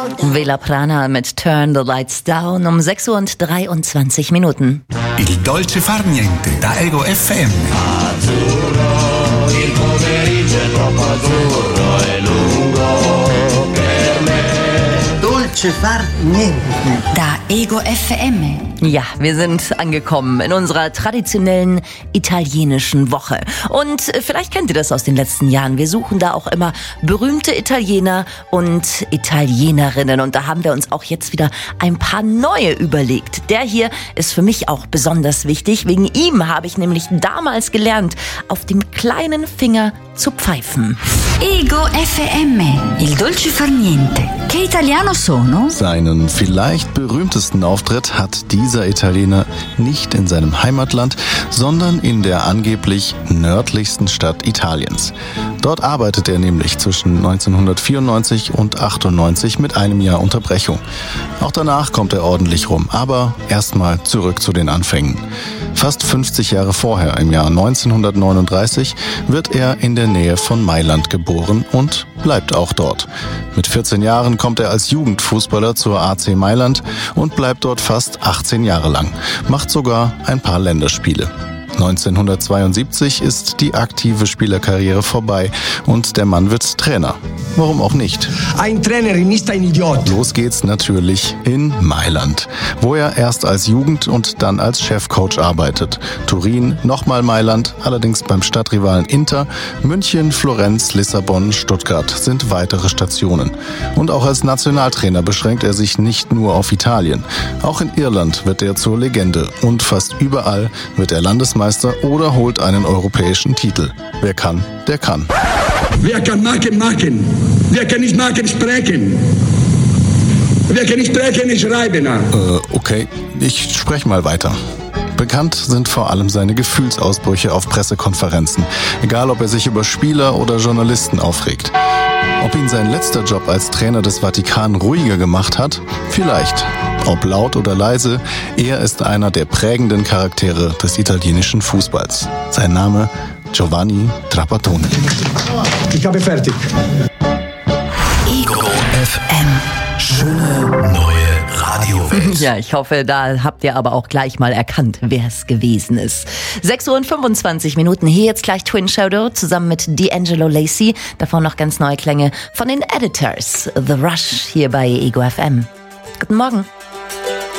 Vela Prana mit Turn the Lights Down um 6:23 Minuten. Il dolce far niente da Ego FM. Azzurro, il pomeriggio è troppo azzurro, è lungo per me. Dolce far niente. Da Ego FM. Ja, wir sind angekommen in unserer traditionellen italienischen Woche. Und vielleicht kennt ihr das aus den letzten Jahren. Wir suchen da auch immer berühmte Italiener und Italienerinnen. Und da haben wir uns auch jetzt wieder ein paar neue überlegt. Der hier ist für mich auch besonders wichtig. Wegen ihm habe ich nämlich damals gelernt, auf dem kleinen Finger zu pfeifen. Ego FM, il dolce far niente. Che italiano sono? Seinen vielleicht berühmtesten Auftritt hat dieser Italiener nicht in seinem Heimatland, sondern in der angeblich nördlichsten Stadt Italiens. Dort arbeitet er nämlich zwischen 1994 und 98 mit einem Jahr Unterbrechung. Auch danach kommt er ordentlich rum, aber erstmal zurück zu den Anfängen. Fast 50 Jahre vorher, im Jahr 1939, wird er in der Nähe von Mailand geboren und bleibt auch dort. Mit 14 Jahren kommt er als Jugendfußballer zur AC Mailand und bleibt dort fast 18 Jahre lang, macht sogar ein paar Länderspiele. 1972 ist die aktive Spielerkarriere vorbei und der Mann wird Trainer. Warum auch nicht? Ein Trainer ist ein Idiot. Los geht's natürlich in Mailand, wo er erst als Jugend- und dann als Chefcoach arbeitet. Turin, nochmal Mailand, allerdings beim Stadtrivalen Inter, München, Florenz, Lissabon, Stuttgart sind weitere Stationen. Und auch als Nationaltrainer beschränkt er sich nicht nur auf Italien. Auch in Irland wird er zur Legende und fast überall wird er Landesmeister oder holt einen europäischen Titel. Wer kann, der kann. Wer kann machen, machen. Wer kann nicht machen, sprechen. Wer kann nicht sprechen, schreiben. Okay, ich spreche mal weiter. Bekannt sind vor allem seine Gefühlsausbrüche auf Pressekonferenzen, egal ob er sich über Spieler oder Journalisten aufregt. Ob ihn sein letzter Job als Trainer des Vatikan ruhiger gemacht hat? Vielleicht. Ob laut oder leise, er ist einer der prägenden Charaktere des italienischen Fußballs. Sein Name Giovanni Trapattoni. Ich habe fertig. Ego FM. Schöne neue Radiowelt. Ja, ich hoffe, da habt ihr aber auch gleich mal erkannt, wer es gewesen ist. 6:25 Minuten. Hier jetzt gleich Twin Shadow zusammen mit D'Angelo Lacey. Davor noch ganz neue Klänge von den Editors. The Rush hier bei Ego FM. Guten Morgen.